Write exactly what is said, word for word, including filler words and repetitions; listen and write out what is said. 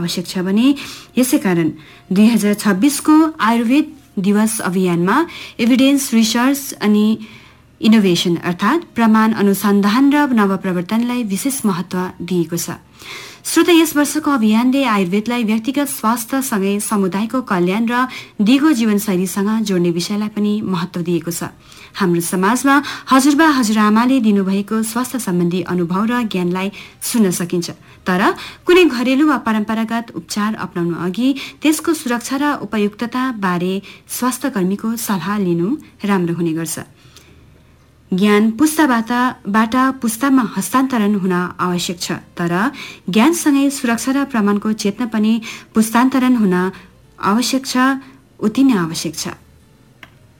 आवश्यक छ भने यसैकारण दुई हजार छब्बीसको आयुर्वेद दिवस अभियानमा एभिडेन्स रिसर्च अनि इनोभेसन अर्थात् प्रमाण अनुसन्धान र नवप्रवर्तनलाई विशेष महत्व दिएको छ। श्रोता, यस वर्षको अभियानले आयुर्वेदलाई व्यक्तिगत स्वास्थ्य सँगै समुदायको कल्याण र दिगो जीवनशैलीसँग जोड्ने विषयलाई पनि महत्व दिएको छ। हाम्रो समाजमा हजुरबा हजुरआमाले दिनुभएको स्वास्थ्य सम्बन्धी अनुभव र ज्ञानलाई सुन्न सकिन्छ, तर कुनै घरेलु वा परम्परागत उपचार अपनाउनु अघि त्यसको सुरक्षा र उपयुक्तता बारे स्वास्थ्य कर्मीको सल्लाह लिनु राम्रो हुने गर्छ। ज्ञान पुस्ताबाट बाट पुस्तामा हस्तान्तरण हुन आवश्यक छ, तर ज्ञानसँगै सुरक्षा र प्रमाणको चेतना पनि पुस्तान्तरण हुन आवश्यक छ, उति नै आवश्यक छ।